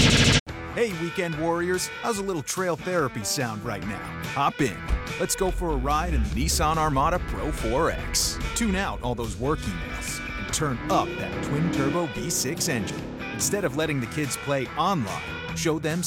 Hey, weekend warriors, how's a little trail therapy sound right now? Hop in. Let's go for a ride in the Nissan Armada Pro 4X. Tune out all those work emails and turn up that twin-turbo V6 engine. Instead of letting the kids play online, show them